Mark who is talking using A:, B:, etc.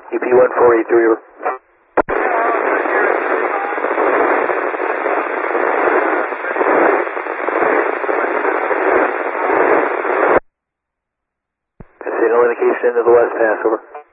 A: EP1483, over. Signal indication into the west pass, over.